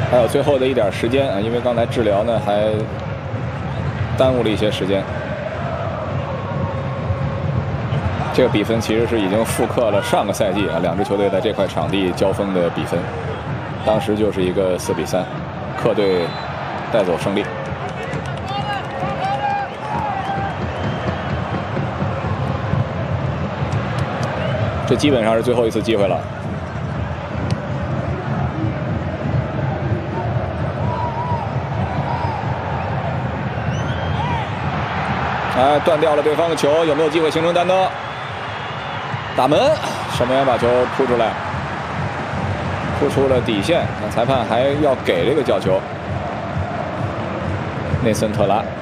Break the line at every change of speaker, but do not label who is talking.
还有最后的一点时间啊，因为刚才治疗呢还耽误了一些时间。这个比分其实是已经复刻了上个赛季啊两支球队在这块场地交锋的比分，当时就是一个4比3，客队带走胜利。这基本上是最后一次机会了。哎，断掉了对方的球，有没有机会形成单刀？打门，守门员把球扑出来，扑出了底线。那裁判还要给这个角球。内森特拉。